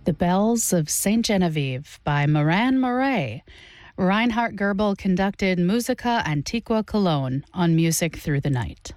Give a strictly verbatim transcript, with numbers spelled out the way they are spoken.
The Bells of Saint Genevieve by Moran Murray. Reinhard Goebel conducted Musica Antiqua Cologne on Music Through the Night.